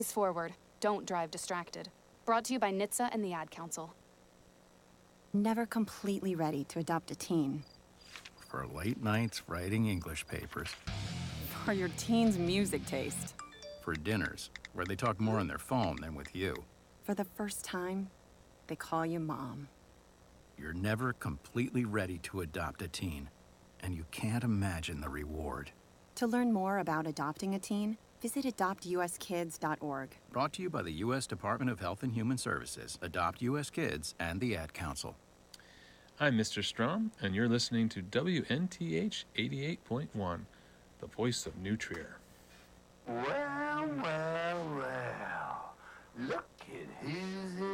Forward. Don't drive distracted. Brought to you by NHTSA and the Ad Council. Never completely ready to adopt a teen. For late nights writing English papers. For your teen's music taste. For dinners, where they talk more on their phone than with you. For the first time, they call you Mom. You're never completely ready to adopt a teen, and you can't imagine the reward. To learn more about adopting a teen, visit adoptuskids.org. Brought to you by the U.S. Department of Health and Human Services, Adopt U.S. Kids, and the Ad Council. I'm Mr. Strom, and you're listening to WNTH 88.1, the voice of New Trier. Well, well, well. Look at who's